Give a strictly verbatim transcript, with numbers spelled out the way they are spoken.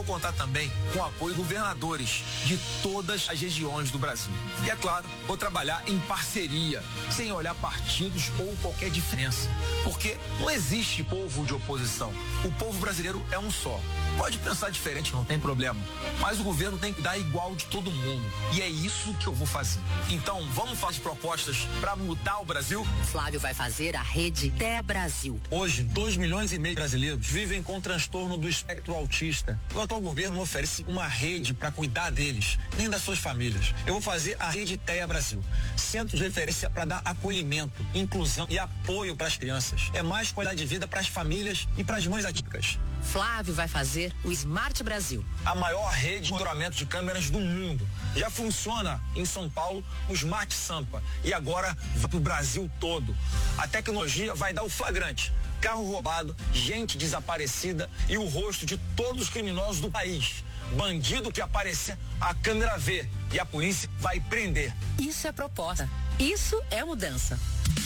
Vou contar também com o apoio de governadores de todas as regiões do Brasil. E é claro, vou trabalhar em parceria, sem olhar partidos ou qualquer diferença. Porque não existe povo de oposição. O povo brasileiro é um só. Pode pensar diferente, não tem problema. Mas o governo tem que dar igual de todo mundo. E é isso que eu vou fazer. Então, vamos fazer propostas para mudar o Brasil? Flávio vai fazer a rede T E Brasil. Hoje, dois milhões e meio de brasileiros vivem com transtorno do espectro autista. O atual governo não oferece uma rede para cuidar deles, nem das suas famílias. Eu vou fazer a rede T E Brasil. Centros de referência para dar acolhimento, inclusão e apoio para as crianças. É mais qualidade de vida para as famílias e para as mães atípicas. Flávio vai fazer o Smart Brasil. A maior rede de monitoramento de câmeras do mundo. Já funciona em São Paulo o Smart Sampa e agora vai para o Brasil todo. A tecnologia vai dar o flagrante. Carro roubado, gente desaparecida e o rosto de todos os criminosos do país. Bandido que aparecer, a câmera vê e a polícia vai prender. Isso é proposta. Isso é mudança.